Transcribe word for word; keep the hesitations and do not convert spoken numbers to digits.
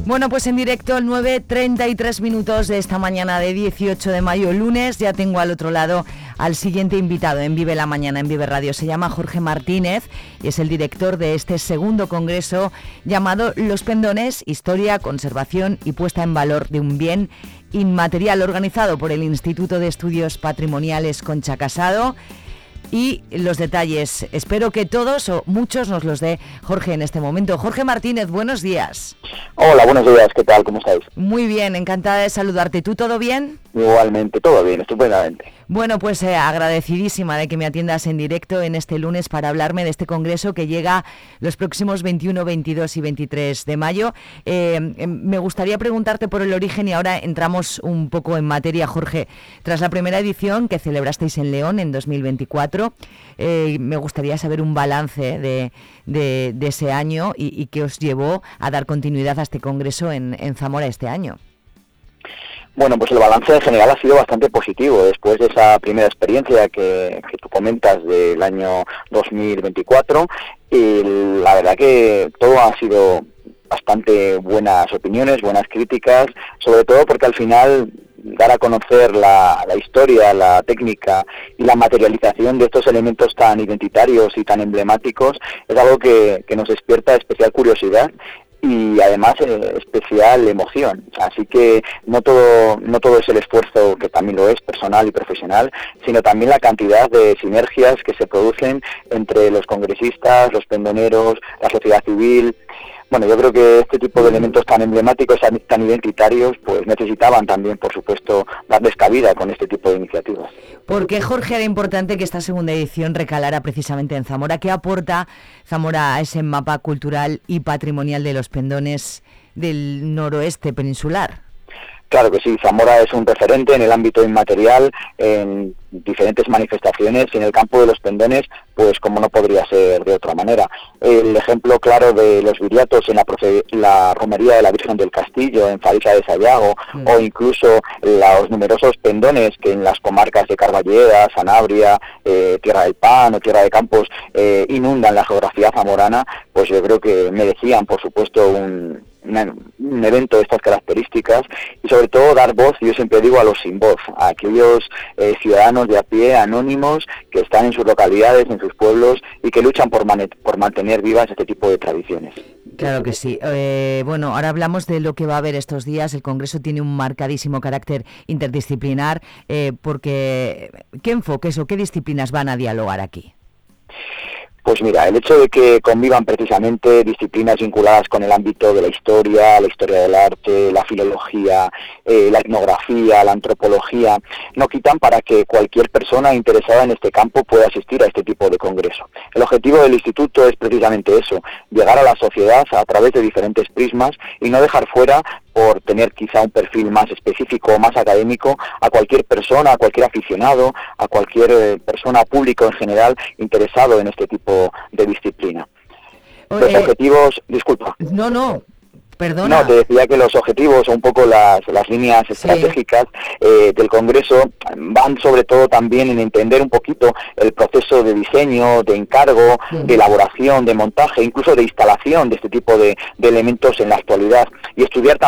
Bueno, pues en directo, nueve treinta y tres minutos de esta mañana de dieciocho de mayo, lunes. Ya tengo al otro lado al siguiente invitado en Vive la Mañana, en Vive Radio. Se llama Jorge Martínez y es el director de este segundo congreso llamado Los Pendones, Historia, Conservación y Puesta en Valor de un Bien Inmaterial, organizado por el Instituto de Estudios Patrimoniales Concha Casado. Y los detalles, espero que todos o muchos nos los dé Jorge en este momento. Jorge Martínez, buenos días. Hola, buenos días, ¿qué tal? ¿Cómo estáis? Muy bien, encantada de saludarte. ¿Tú todo bien? Igualmente, todo bien, estupendamente. Bueno, pues eh, agradecidísima de que me atiendas en directo en este lunes para hablarme de este congreso que llega los próximos veintiuno, veintidós y veintitrés de mayo. Eh, me gustaría preguntarte por el origen y ahora entramos un poco en materia, Jorge. Tras la primera edición que celebrasteis en León en dos mil veinticuatro, eh, me gustaría saber un balance de, de, de ese año y, y qué os llevó a dar continuidad a este congreso en, en Zamora este año. Bueno, pues el balance en general ha sido bastante positivo después de esa primera experiencia que, que tú comentas del año dos mil veinticuatro. Y la verdad que todo ha sido bastante buenas opiniones, buenas críticas, sobre todo porque al final dar a conocer la, la historia, la técnica y la materialización de estos elementos tan identitarios y tan emblemáticos es algo que, que nos despierta especial curiosidad y además eh, especial emoción. Así que no todo no todo es el esfuerzo, que también lo es, personal y profesional, sino también la cantidad de sinergias que se producen entre los congresistas, los pendoneros, la sociedad civil. Bueno, yo creo que este tipo de elementos tan emblemáticos, tan identitarios, pues necesitaban también, por supuesto, darles cabida con este tipo de iniciativas. ¿Por qué, Jorge, era importante que esta segunda edición recalara precisamente en Zamora? ¿Qué aporta Zamora a ese mapa cultural y patrimonial de los pendones del noroeste peninsular? Claro que sí, Zamora es un referente en el ámbito inmaterial, en diferentes manifestaciones, y en el campo de los pendones, pues como no podría ser de otra manera. El ejemplo claro de los viriatos en la, proce- la romería de la Virgen del Castillo, en Fariza de Sayago, mm. o incluso los numerosos pendones que en las comarcas de Carballeda, Sanabria, eh, Tierra del Pan o Tierra de Campos eh, inundan la geografía zamorana, pues yo creo que merecían, por supuesto, un... un evento de estas características y sobre todo dar voz, yo siempre digo, a los sin voz, a aquellos eh, ciudadanos de a pie, anónimos, que están en sus localidades, en sus pueblos y que luchan por, man- por mantener vivas este tipo de tradiciones. Claro que sí. Eh, bueno, ahora hablamos de lo que va a haber estos días. El Congreso tiene un marcadísimo carácter interdisciplinar, eh, porque ¿qué enfoques o qué disciplinas van a dialogar aquí? Pues mira, el hecho de que convivan precisamente disciplinas vinculadas con el ámbito de la historia, la historia del arte, la filología, eh, la etnografía, la antropología, no quitan para que cualquier persona interesada en este campo pueda asistir a este tipo de congreso. El objetivo del instituto es precisamente eso, llegar a la sociedad a través de diferentes prismas y no dejar fuera, por tener quizá un perfil más específico o más académico, a cualquier persona, a cualquier aficionado, a cualquier eh, persona, público en general, interesado en este tipo de disciplina. Los eh, objetivos... Disculpa. No, no... Perdona. No, te decía que los objetivos o un poco las, las líneas estratégicas sí. eh, del Congreso van sobre todo también en entender un poquito el proceso de diseño, de encargo, sí. de elaboración, de montaje, incluso de instalación de este tipo de, de elementos en la actualidad y estudiar también